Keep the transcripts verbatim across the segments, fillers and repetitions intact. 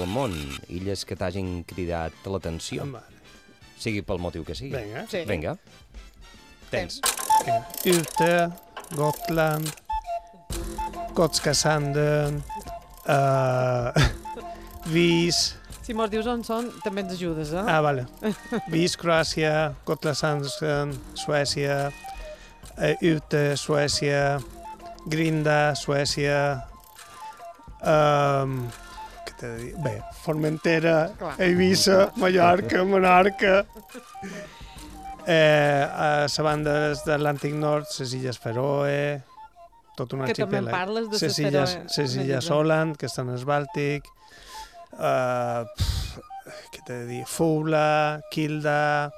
món, illes que t'hagin cridat l'atenció, sigui pel motiu que sigui. Vinga. Sí. Vinga. Tens. Ute, Gotland, Gotska Sanden, uh, Vis... Si mos dius on són, també ens ajudes, eh? Ah, vale. Vis, Croàcia, Gotland Sanden, Suècia, uh, Ute, Suècia, Grinda, Suècia... Um, què t'he de dir? Bé, Formentera, Clar. Eivissa, Mallorca, Menorca... Eh, a la banda de l'Atlàntic Nord, les illes Feroe, tot un Que també en arxipèlag. parles de Les les illes, Feroe. les illes Åland, que estan al Bàltic, uh, què t'he de dir, Fula, Kilda,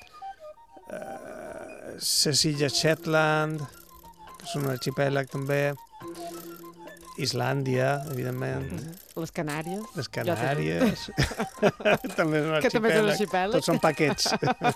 uh, les illes Shetland, que és un arxipèlag també, Islàndia, evidentment, Les Canàries. les Canàries, també és un Que també és un arxipèlag, arxipèlag. tots són paquets.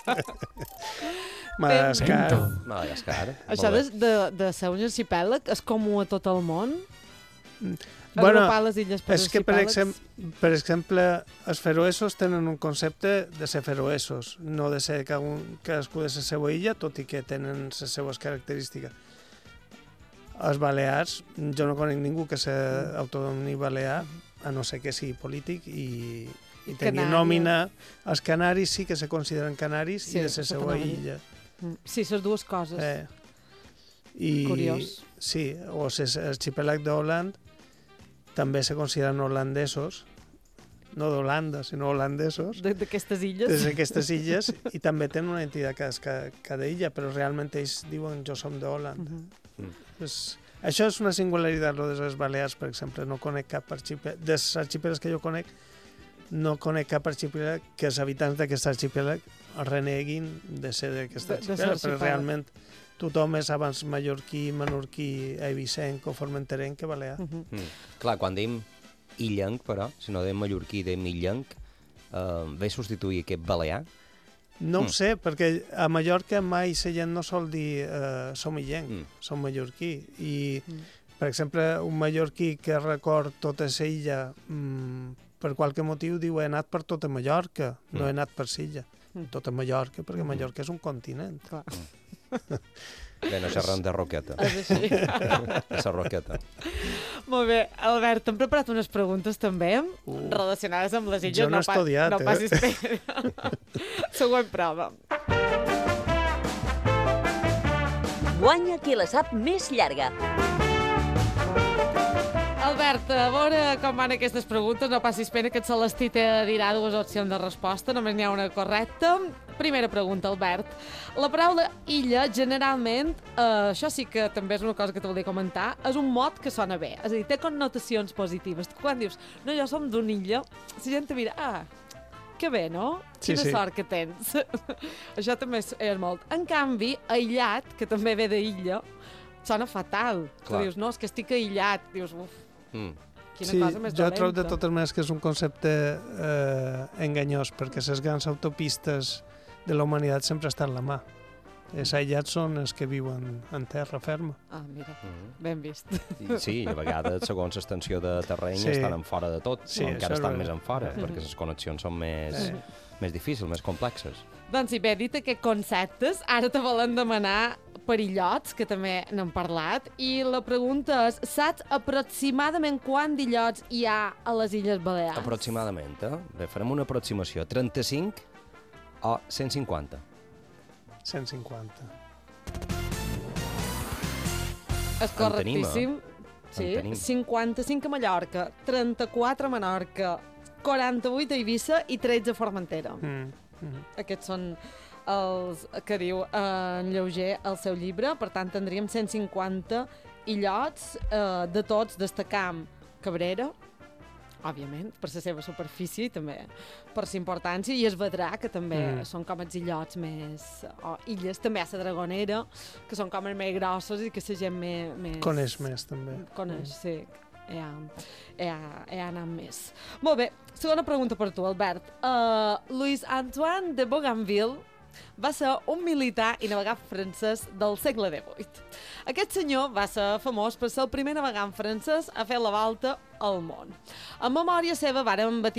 Madagascar. Madagascar. Això de, de, de ser un arxipèlag és comú a tot el món? Bueno, Agrupar les illes per és que, per, arxipèlags? exemple, per exemple, els feroesos tenen un concepte de ser feroesos, no de ser cadascun, cadascú de la seva illa, tot i que tenen les seues característiques. Els balears, jo no conec ningú que s'autonomini balear, a no ser que sigui polític i, i tingui Canàries. nòmina. Els canaris sí que se consideren canaris Sí, i de la això seva t'anava a dir. illa. Mm. Sí, les dues coses. Eh. I, Curiós. Sí, o l'arxipèlag d'Holland també se consideren holandesos, no d'Holanda, sinó holandesos, De- D'aquestes illes. des d'aquestes illes, i també tenen una entitat cada, cada illa, però realment ells diuen jo som d'Holland. Mhm. Pues, això és una singularitat, lo de les Balears, per exemple. No conec cap arxipèlag. Dels arxipèlags que jo conec, no conec cap arxipèlag que els habitants d'aquest arxipèlag reneguin de ser d'aquest De- de ser arxipèlag, però arxipèlag. realment tothom és abans mallorquí, menorquí, eivissenc o formenterenc que balear. Mhm. Mm. Clar, quan dèiem illenc, però, si no dèiem mallorquí, dèiem illenc, eh, ve substituir aquest balear? No Mm. ho sé, perquè a Mallorca mai la gent no sol dir eh, som illenc, Mm. som mallorquí. I, Mm. per exemple, un mallorquí que record tota la illa, mm, per qualque motiu diu he anat per tota Mallorca, no Mm. he anat per l'illa. Mm. Tota Mallorca, perquè Mallorca és un continent. Clar. Bé, no xerrem de roqueta. És així. De la roqueta. Molt bé, Albert, t'hem preparat unes preguntes també Uh. relacionades amb les illes. Jo no he pa- estudiat, no eh? passis pena. Següent prova. Guanya qui la sap més llarga. Albert, a veure com van aquestes preguntes. No passis pena que et Celestí te dirà dues opcions de resposta. Només n'hi ha una correcta. Primera pregunta, Albert. La paraula illa, generalment, eh, això sí que també és una cosa que te volia comentar, és un mot que sona bé. És a dir, té connotacions positives. Quan dius, no, jo som d'una illa, la gent te mira, ah, que bé, no? Sí, Quina sí. sort que tens. Això també és, és molt. En canvi, aïllat, que també ve d'illa, sona fatal. Clar. Tu dius, no, és que estic aïllat. Dius, uf, Mm. quina Sí, cosa més jo dolenta. trobo de totes maneres que és un concepte eh, enganyós, perquè les grans autopistes de la humanitat sempre estan a la mà. Els aïllats són els que viuen en terra ferma. Ah, mira, Mm. ben vist. I, sí, a vegades, segons l'extensió de terreny, Sí. estan en fora de tot, Sí, o això encara és estan veritat. més en fora, Mhm. perquè les connexions són més, Sí. més difícils, més complexes. Doncs sí, bé, dit aquests conceptes, ara te volen demanar per illots, que també n'hem parlat, i la pregunta és, saps aproximadament quant d'illots hi ha a les Illes Balears? Aproximadament, eh? Bé, farem una aproximació. trenta-cinc o cent cinquanta? cent cinquanta. És correctíssim. Sí, tenim. cinquanta-cinc a Mallorca, trenta-quatre a Menorca, quaranta-vuit a Eivissa i tretze a Formentera. Mm. Mm. Aquests són els que diu eh, en Lleuger al seu llibre. Per tant, tindríem cent cinquanta illots. Eh, de tots destacam Cabrera, òbviament, per la seva superfície i també per la importància, i es Vedrà, que també Mm. són com els illots més... o illes, també a la Dragonera, que són com els més grossos i que la gent més... més... Coneix més, també. Coneix, sí. Hi ha, hi ha, hi ha anat més. Molt bé, segona pregunta per tu, Albert. Uh, Louis Antoine de Bougainville va ser un militar i navegar francès del segle divuit. Aquest senyor va ser famós per ser el primer navegant francès a fer la volta al món. En memòria seva varen